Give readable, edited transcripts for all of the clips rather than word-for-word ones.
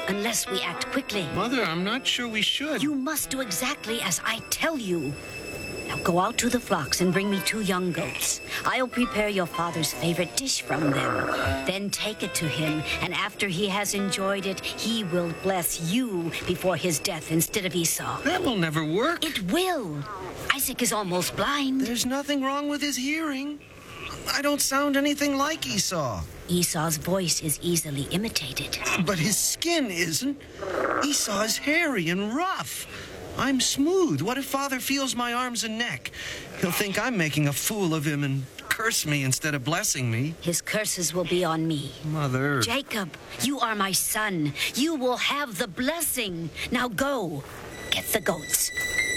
unless we act quickly. Mother, I'm not sure we should. You must do exactly as I tell you. Now go out to the flocks and bring me 2 young goats. I'll prepare your father's favorite dish from them. Then take it to him, and after he has enjoyed it, he will bless you before his death instead of Esau. That will never work. It will. Isaac is almost blind. There's nothing wrong with his hearing. I don't sound anything like Esau. Esau's voice is easily imitated. But his skin isn't. Esau is hairy and rough. I'm smooth. What if Father feels my arms and neck? He'll think I'm making a fool of him and curse me instead of blessing me. His curses will be on me. Mother. Jacob, you are my son. You will have the blessing. Now go. Get the goats.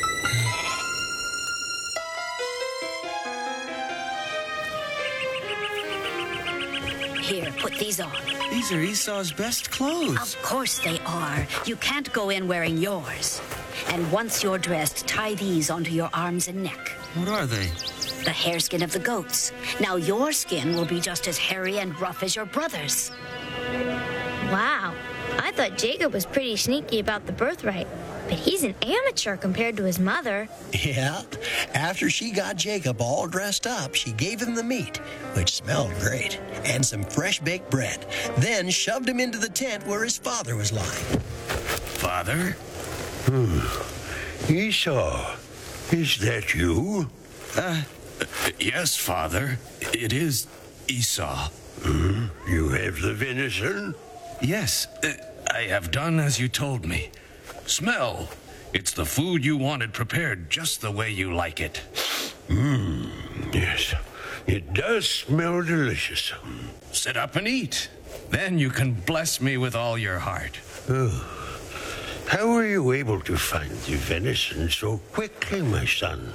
Here, put these on. These are Esau's best clothes. Of course they are. You can't go in wearing yours. And once you're dressed, tie these onto your arms and neck. What are they? The hareskin of the goats. Now your skin will be just as hairy and rough as your brother's. Wow. I thought Jacob was pretty sneaky about the birthright, but he's an amateur compared to his mother. Yeah. After she got Jacob all dressed up, she gave him the meat, which smelled great, and some fresh baked bread. Then shoved him into the tent where his father was lying. Father? Esau, is that you? Yes, Father. It is Esau. You have the venison? Yes, I have done as you told me. Smell. It's the food you wanted prepared just the way you like it. Yes, it does smell delicious. Sit up and eat. Then you can bless me with all your heart. How were you able to find the venison so quickly, my son?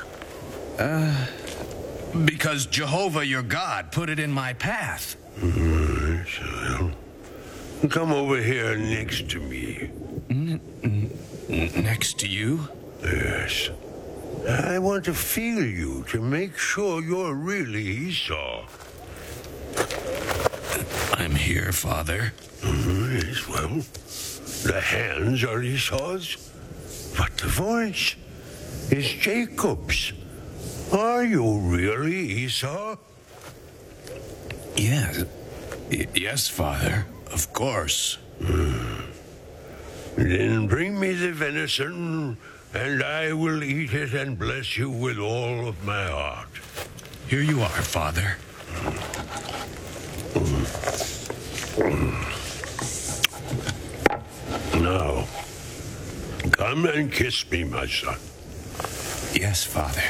Because Jehovah your God put it in my path. Well, come over here next to me. Next to you? Yes. I want to feel you to make sure you're really Esau. I'm here, Father. Yes, well, the hands are Esau's, but the voice is Jacob's. Are you really Esau? Yes. Yes, Father. Of course. Then bring me the venison, and I will eat it and bless you with all of my heart. Here you are, Father. Now, come and kiss me, my son. Yes, Father.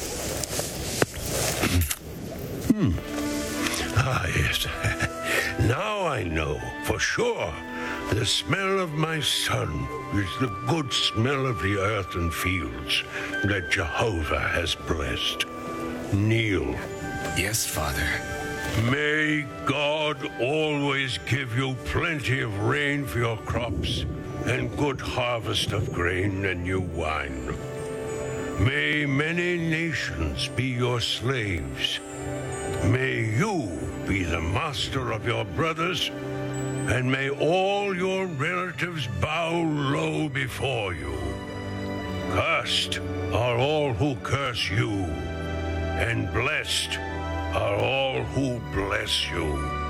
Ah, yes. Now I know for sure the smell of my son is the good smell of the earth and fields that Jehovah has blessed. Kneel. Yes, Father. May God always give you plenty of rain for your crops and good harvest of grain and new wine. May many nations be your slaves. May you be the master of your brothers, and may all your relatives bow low before you. Cursed are all who curse you, and blessed are all who bless you.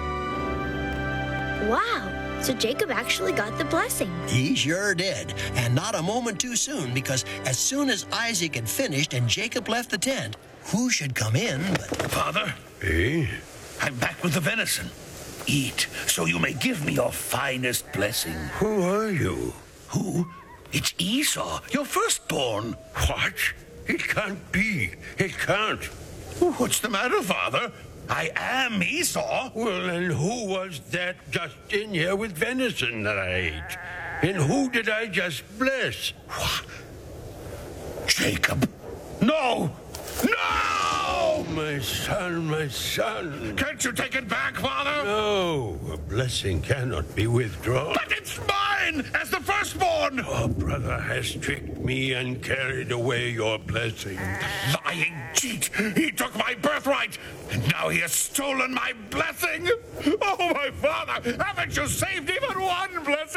Wow. So Jacob actually got the blessing. He sure did, and not a moment too soon, because as soon as Isaac had finished and Jacob left the tent, who should come in but... Father, Eh? I'm back with the venison. Eat, so you may give me your finest blessing. Who are you? Who? It's Esau, your firstborn. What? It can't be. It can't. What's the matter, Father? I am Esau. Well, and who was that just in here with venison that I ate? And who did I just bless? What? Jacob. No! No! My son, my son. Can't you take it back, Father? No, a blessing cannot be withdrawn. But it's mine as the firstborn! Your brother has tricked me and carried away your blessing. Lying cheat! He took my birthright, and now he has stolen my blessing! Oh, my father, haven't you saved even one blessing?